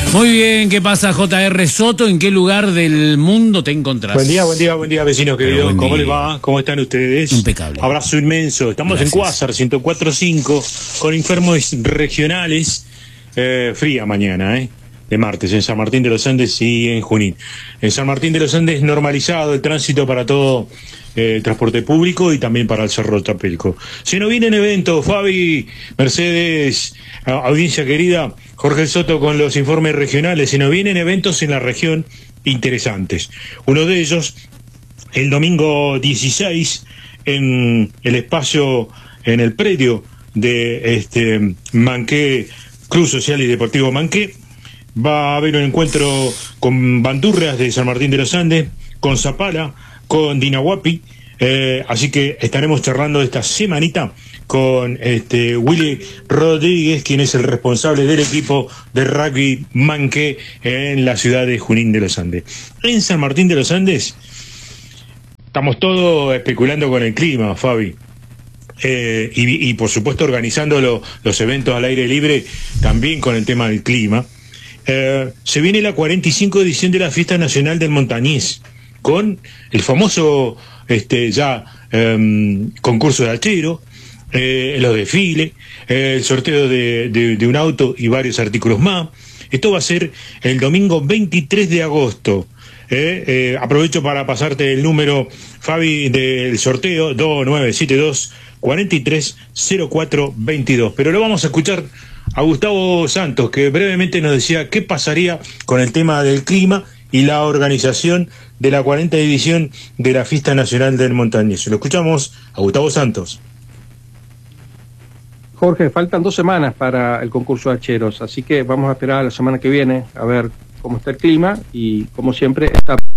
Muy bien, ¿qué pasa, J.R. Soto? ¿En qué lugar del mundo te encontrás? Buen día, vecinos queridos. ¿Cómo les va? ¿Cómo están ustedes? Impecable. Abrazo inmenso. Estamos en Cuásar 104.5 con informes regionales. Fría mañana, de martes, en San Martín de los Andes y en Junín. En San Martín de los Andes normalizado el tránsito para todo transporte público y también para el Cerro Chapelco. Se nos vienen eventos, Fabi, Mercedes, audiencia querida, Jorge Soto con los informes regionales. Se nos vienen eventos en la región interesantes. Uno de ellos, el domingo 16, en el espacio, en el predio de Manqué, Club Social y Deportivo Manqué, va a haber un encuentro con bandurrias de San Martín de los Andes, con Zapala, con Dinahuapi, así que estaremos charlando esta semanita con Willy Rodríguez, quien es el responsable del equipo de rugby Manqué en la ciudad de Junín de los Andes. En San Martín de los Andes estamos todos especulando con el clima, Fabi. Y por supuesto organizando los eventos al aire libre también con el tema del clima. Se viene la 45 edición de la Fiesta Nacional del Montañés, con el famoso concurso de hachero, los desfiles, el sorteo de un auto y varios artículos más. Esto va a ser el domingo 23 de agosto. Aprovecho para pasarte el número, Fabi, del sorteo 2972 430422. Pero lo vamos a escuchar a Gustavo Santos, que brevemente nos decía qué pasaría con el tema del clima y la organización de la 40ª edición de la Fiesta Nacional del Montañés. Lo escuchamos a Gustavo Santos. Jorge, faltan 2 semanas para el concurso de hacheros, así que vamos a esperar a la semana que viene a ver cómo está el clima y, como siempre, está